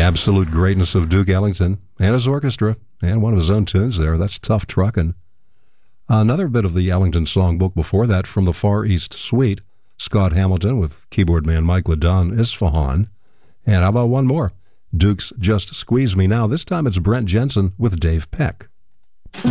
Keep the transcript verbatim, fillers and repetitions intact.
absolute greatness of Duke Ellington and his orchestra, and one of his own tunes there. That's Tough Truckin'. Another bit of the Ellington songbook before that from the Far East Suite, Scott Hamilton with keyboard man Mike Ladon, Isfahan. And how about one more? Duke's Just Squeeze Me Now. This time it's Brent Jensen with Dave Peck.